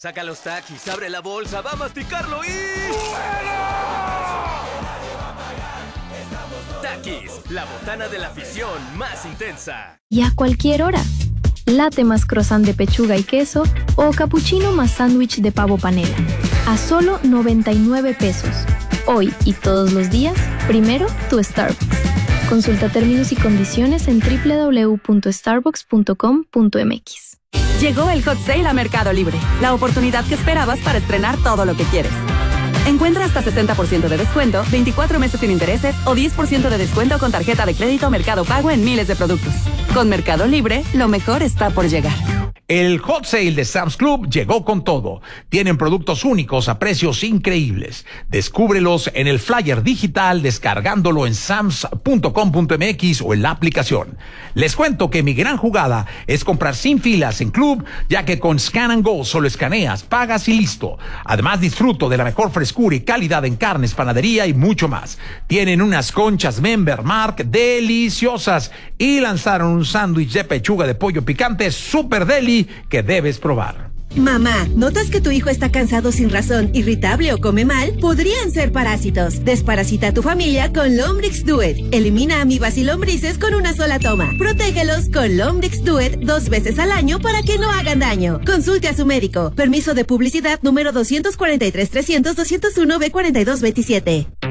Saca los Takis, abre la bolsa, va a masticarlo y... Takis, la botana de la afición más intensa. Y a cualquier hora. Latte más croissant de pechuga y queso o cappuccino más sándwich de pavo panela. A solo 99 pesos. Hoy y todos los días, primero tu Starbucks. Consulta términos y condiciones en www.starbucks.com.mx. Llegó el Hot Sale a Mercado Libre, la oportunidad que esperabas para estrenar todo lo que quieres. Encuentra hasta 60% de descuento, 24 meses sin intereses o 10% de descuento con tarjeta de crédito Mercado Pago en miles de productos. Con Mercado Libre, lo mejor está por llegar. El Hot Sale de Sam's Club llegó con todo. Tienen productos únicos a precios increíbles. Descúbrelos en el flyer digital descargándolo en sams.com.mx o en la aplicación. Les cuento que mi gran jugada es comprar sin filas en Club, ya que con Scan and Go solo escaneas, pagas y listo. Además disfruto de la mejor frescura y calidad en carnes, panadería y mucho más. Tienen unas conchas Member Mark deliciosas y lanzaron un sándwich de pechuga de pollo picante super deli que debes probar. Mamá, ¿notas que tu hijo está cansado sin razón, irritable o come mal? Podrían ser parásitos. Desparasita a tu familia con Lombrix Duet. Elimina amibas y lombrices con una sola toma. Protégelos con Lombrix Duet 2 veces al año para que no hagan daño. Consulte a su médico. Permiso de publicidad número 243-300-201-B4227.